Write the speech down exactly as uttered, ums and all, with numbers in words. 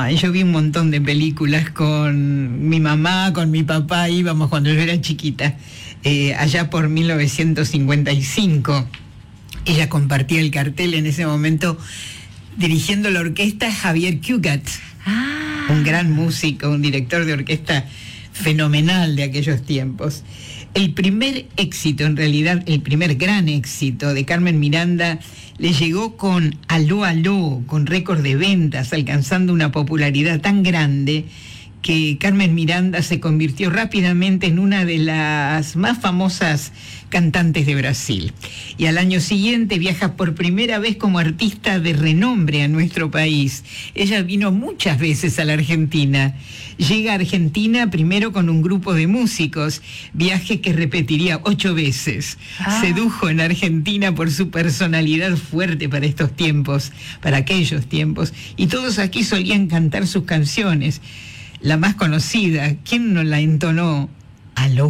Ah, yo vi un montón de películas con mi mamá, con mi papá, íbamos cuando yo era chiquita, eh, allá por mil novecientos cincuenta y cinco. Ella compartía el cartel en ese momento dirigiendo la orquesta Javier Cugat, ah. un gran músico, un director de orquesta fenomenal de aquellos tiempos. El primer éxito, en realidad, el primer gran éxito de Carmen Miranda le llegó con Aló, Aló, con récord de ventas, alcanzando una popularidad tan grande que Carmen Miranda se convirtió rápidamente en una de las más famosas cantantes de Brasil. Y al año siguiente viaja por primera vez como artista de renombre a nuestro país. Ella vino muchas veces a la Argentina. Llega a Argentina primero con un grupo de músicos, viaje que repetiría ocho veces. Ah. Sedujo en Argentina por su personalidad fuerte para estos tiempos, para aquellos tiempos. Y todos aquí solían cantar sus canciones. La más conocida, ¿quién no la entonó? Aló.